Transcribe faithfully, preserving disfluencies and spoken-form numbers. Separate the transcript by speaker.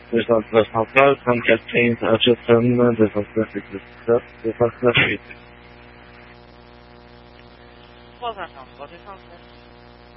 Speaker 1: deux cent treize central, trente-quatre quinze Hutchison, deux cent neuf dix-sept, deux cent neuf huit.
Speaker 2: trois cent trente-trois, deux cent sept.